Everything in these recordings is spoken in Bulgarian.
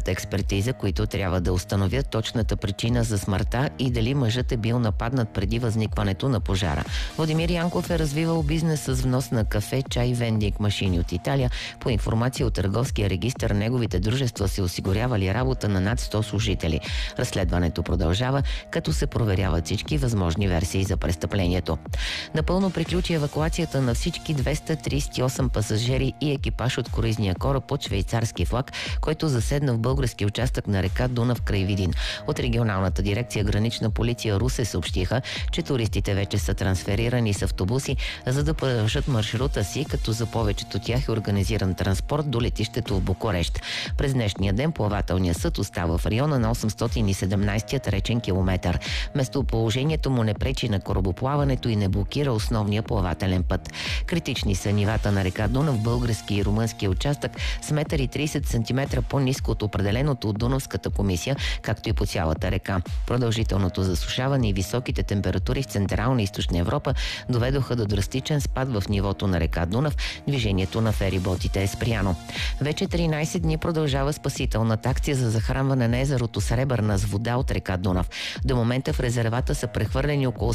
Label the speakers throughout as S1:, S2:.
S1: предстоят експертиза, които трябва да установят точната причина за смъртта и дали мъжът е бил нападнат преди възникването на пожара. Владимир Янков е развивал бизнес с внос на кафе, чай, вендинг машини от Италия. По информация от търговския регистър, неговите дружества се осигурявали работа на над 100 служители. Разследването продължава, като се проверяват всички възможни версии за престъплението. Напълно приключи евакуацията на всички 238 пасажери и екипаж от круизния кораб под швейцарски флаг, който заседна в български участък на река Дунав край Видин. От регионалната дирекция Гранична полиция Русе съобщиха, че туристите вече са трансферирани с автобуси, за да продължат маршрута си, като за повечето тях е организиран транспорт до летището в Букурещ. През днешния ден плавателният съд остава в района на 817-тият речен километър. Местоположението му не пречи на корабоплаването и не блокира основния плавателен път. Критични са нивата на река Дунав в български и румънски участък с 1,30 см по-ниско от определеното от Дунавската комисия, както и по цялата река. Продължителното засушаване и високите температури в Централна и Източна Европа доведоха до драстичен спад в нивото на река Дунав. Движението на фериботите е спряно. Вече 13 дни продължава спасителната акция за захранване на езерото Сребърна с вода от река Дунав. До момента в резервата са прехвърлени около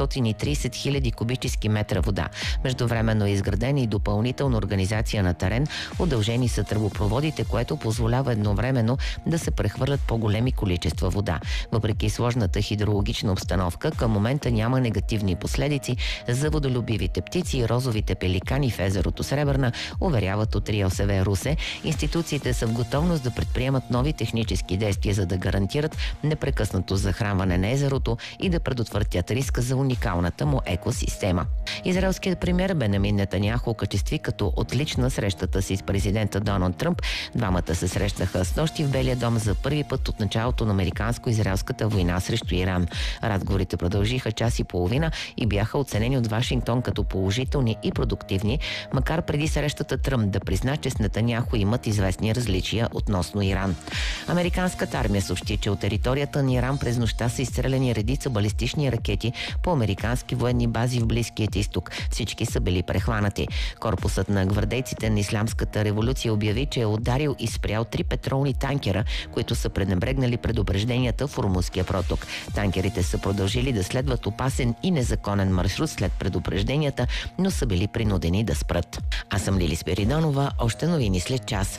S1: 730 хиляди кубически метра вода. Междувременно е изградена и допълнителна организация на терен, удължени са тръбопроводите, което позволява едновременно да се прехвърлят по-големи количества вода. Въпреки сложната хидрологична обстановка, към момента няма негативни последици за водолюбивите птици и розовите пеликани в езерото Сребърна, уверяват от РИОСВ Русе. Институциите са в готовност да предприемат нови технически действия, за да гарантират непрекъснато захранване на езерото и да предотвратят риска за уникалната му екосистема. Израелският премиер Бенямин Нетаняху окачестви като отлична срещата си с президента Доналд Тръмп. Двамата се срещаха снощи в Белия дом за първи път от началото на американско-израелската война срещу Иран. Разговорите продължиха час и половина и бяха оценени от Вашингтон като положителни и продуктивни, макар преди срещата Тръмп да призна, че с Нетаняху имат известни различия относно Иран. Американската армия съобщи, че от територията на Иран през нощта са изстреляни редица балистични ракети по американски военни бази в Близкият изток. Всички са били прехванати. Корпусът на гвардейците на Ислямската революция обяви, че е ударил и спрял 3 петролни танкера, които са пренебрегнали предупрежденията в Ормузския проток. Танкерите са продължили да следват опасен и незаконен маршрут след предупрежденията, но са били принудени да спрат. Аз съм Лили Спиридонова, още новини след час.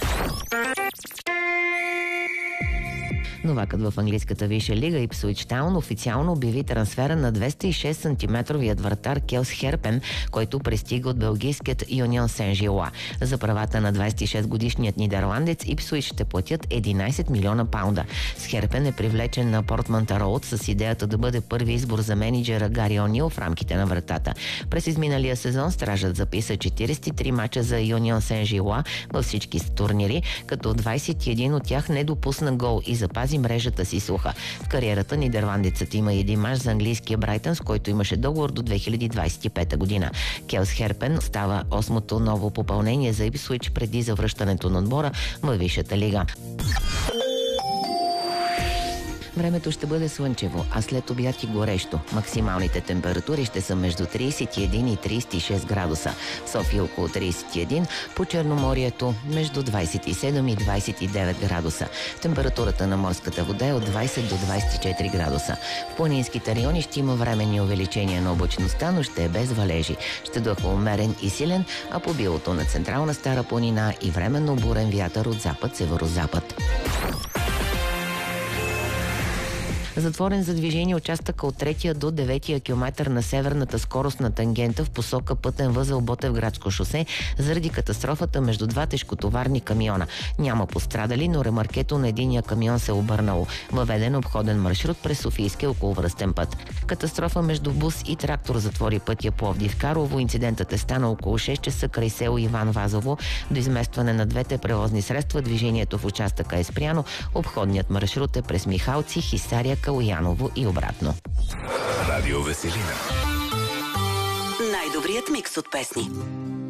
S1: Новакът в английската висша лига Ипсуич Таун официално обяви трансфера на 206 см вратар Келс Херпен, който пристига от белгийският Юнион Сен-Жилуа. За правата на 26-годишният нидерландец Ипсуич ще платят 11 милиона паунда. С Херпен е привлечен на Портман Роуд с идеята да бъде първи избор за менеджера Гари Онил в рамките на вратата. През изминалия сезон стражът записа 43 мача за Юнион Сен-Жилуа във всички турнири, като 21 от тях не допусна гол и запази мрежата си суха. В кариерата нидерландецът има един мач за английския Брайтън, с който имаше договор до 2025 година. Келс Херпен става 8-то ново попълнение за Ипсуич преди завръщането на отбора във висшата лига. Времето ще бъде слънчево, а след обяд и горещо. Максималните температури ще са между 31 и 36 градуса. В София около 31, по Черноморието между 27 и 29 градуса. Температурата на морската вода е от 20 до 24 градуса. В планинските райони ще има временни увеличения на облачността, но ще е без валежи. Ще духа умерен и силен, а по билото на Централна Стара планина и временно бурен вятър от запад-северозапад. Затворен за движение участъка от 3 до 9 километър на северната скоростна тангента в посока пътен възел Ботевградско шосе заради катастрофата между два тежкотоварни камиона. Няма пострадали, но ремаркето на единия камион се е обърнало. Въведен обходен маршрут през Софийския околовръстен път. Катастрофа между бус и трактор затвори пътя Пловдив-Карлово. Инцидентът е станал около 6 часа край село Иван Вазово. До изместване на двете превозни средства движението в участъка е спряно. Обходният маршрут е през Михалци, Хисаря, Калояново и обратно.
S2: Радио Веселина.
S3: Най-добрият микс от песни.